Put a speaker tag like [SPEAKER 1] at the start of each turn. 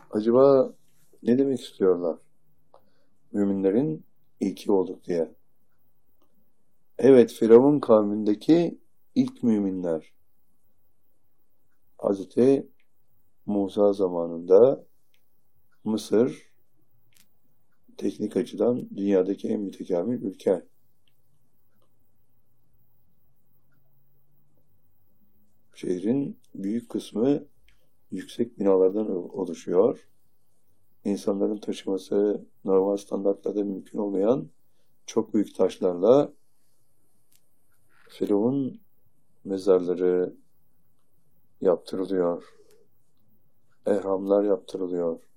[SPEAKER 1] Acaba ne demek istiyorlar? Müminlerin ilki olduk diye. Evet, Firavun kavmindeki ilk müminler. Hazreti Musa zamanında Mısır teknik açıdan dünyadaki en mütekamil ülke. Şehrin büyük kısmı yüksek binalardan oluşuyor. İnsanların taşıması normal standartlarda mümkün olmayan çok büyük taşlarla Firavun mezarları yaptırılıyor. Ehramlar yaptırılıyor.